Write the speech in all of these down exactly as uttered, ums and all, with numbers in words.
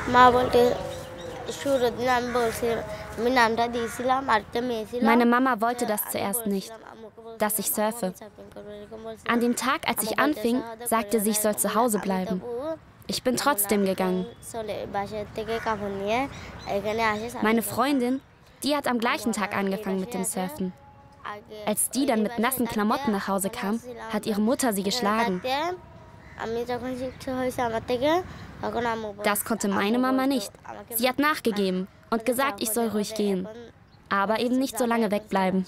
Meine Mama wollte das zuerst nicht, dass ich surfe. An dem Tag, als ich anfing, sagte sie, ich soll zu Hause bleiben. Ich bin trotzdem gegangen. Meine Freundin, die hat am gleichen Tag angefangen mit dem Surfen. Als die dann mit nassen Klamotten nach Hause kam, hat ihre Mutter sie geschlagen. Das konnte meine Mama nicht. Sie hat nachgegeben und gesagt, ich soll ruhig gehen. Aber eben nicht so lange wegbleiben.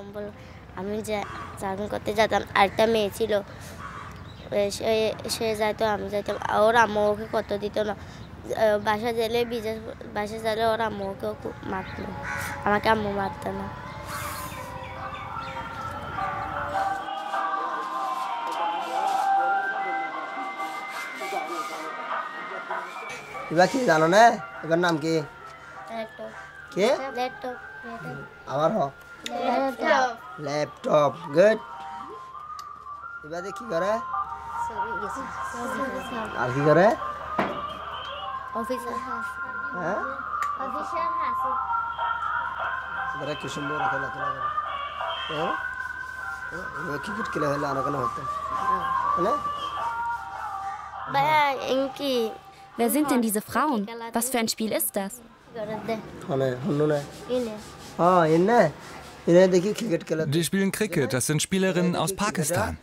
এবার কি জানো না এবার নাম কি কে আবার হ laptop good এবারে কি করে আর কি করে অফিসার হ্যাঁ অফিসার হাসি এবারে কি সুন্দর খেলাধুলা করে হ্যাঁ এবার ক্রিকেট খেলা হলে আর কেন হতো না বাবা ইনকি Wer sind denn diese Frauen? Was für ein Spiel ist das? Die spielen Cricket. Das sind Spielerinnen aus Pakistan.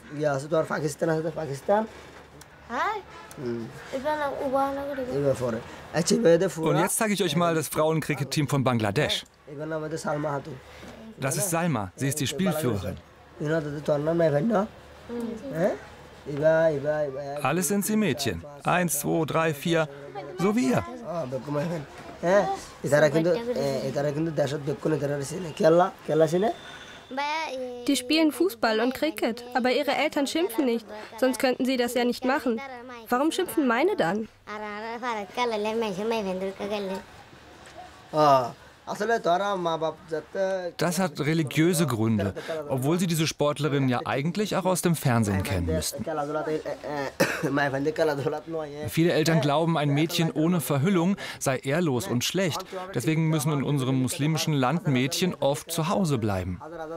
Und jetzt zeige ich euch mal das Frauen-Cricket-Team von Bangladesch. Das ist Salma. Sie ist die Spielführerin. Alles sind sie Mädchen. Eins, zwei, drei, vier, so wie ihr. Die spielen Fußball und Cricket, aber ihre Eltern schimpfen nicht, sonst könnten sie das ja nicht machen. Warum schimpfen meine dann? Das hat religiöse Gründe, obwohl sie diese Sportlerin ja eigentlich auch aus dem Fernsehen kennen müssten. Viele Eltern glauben, ein Mädchen ohne Verhüllung sei ehrlos und schlecht. Deswegen müssen in unserem muslimischen Land Mädchen oft zu Hause bleiben.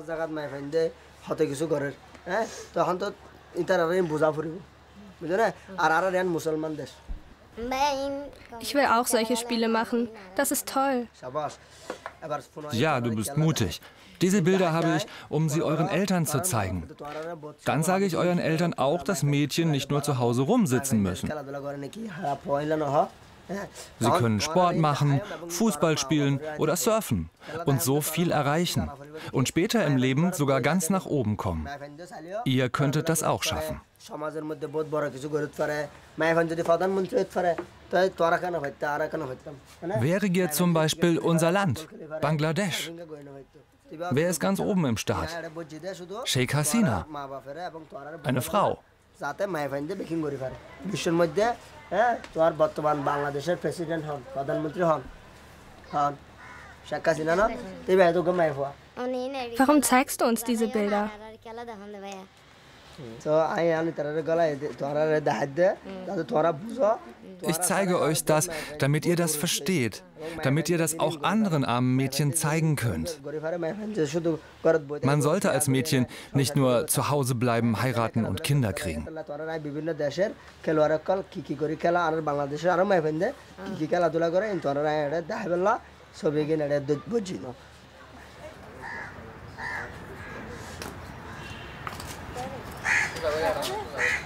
Ich will auch solche Spiele machen. Das ist toll. Ja, du bist mutig. Diese Bilder habe ich, um sie euren Eltern zu zeigen. Dann sage ich euren Eltern auch, dass Mädchen nicht nur zu Hause rumsitzen müssen. Sie können Sport machen, Fußball spielen oder surfen und so viel erreichen. Und später im Leben sogar ganz nach oben kommen. Ihr könntet das auch schaffen. Wer regiert zum Beispiel unser Land, Bangladesch? Wer ist ganz oben im Staat? Sheikh Hasina, eine Frau. Warum zeigst du uns diese Bilder? Ich zeige euch das, damit ihr das versteht, damit ihr das auch anderen armen Mädchen zeigen könnt. Man sollte als Mädchen nicht nur zu Hause bleiben, heiraten und Kinder kriegen. Gracias.